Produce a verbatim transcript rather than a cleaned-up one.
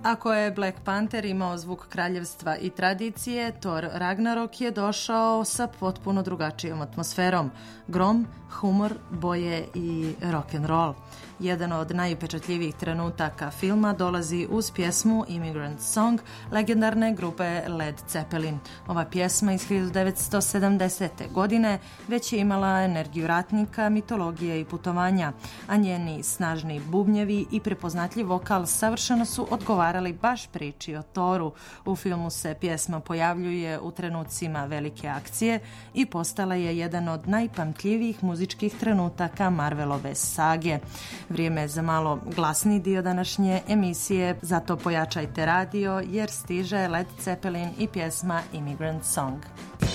Ako je Black Panther imao zvuk kraljevstva i tradicije, Thor Ragnarok je došao sa potpuno drugačijom atmosferom. Grom, humor, boje i rock'n'roll. Jedan od najupečatljivijih trenutaka filma dolazi uz pjesmu Immigrant Song legendarne grupe Led Zeppelin. Ova pjesma iz hiljadu devetsto sedamdesete. godine već je imala energiju ratnika, mitologije i putovanja, a njeni snažni bubnjevi i prepoznatljiv vokal savršeno su odgovarali baš priči o Thoru. U filmu se pjesma pojavljuje u trenucima velike akcije i postala je jedan od najpamtljivijih muzičkih trenutaka Marvelove sage. Vrijeme je za malo glasniji dio današnje emisije, zato pojačajte radio jer stiže Led Zeppelin i pjesma Immigrant Song.